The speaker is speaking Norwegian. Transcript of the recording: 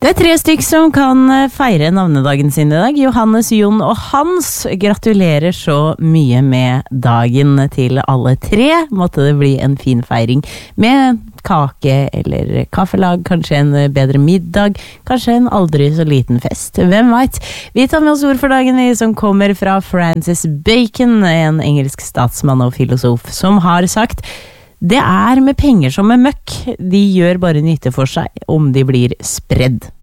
Det 3 stykk som kan feire navnedagen sin i dag. Johannes, Jon og Hans. Gratulerer så mye med dagen til alle 3. Måtte det bli en fin feiring med kake eller kaffelag, kanskje en bedre middag, kanskje en aldri så liten fest. Hvem vet? Vi tar med oss ord for dagen som kommer fra Francis Bacon, en engelsk statsmann og filosof, som har sagt: det med penger som med møkk, de gjør bare nytte for seg om de blir spredd.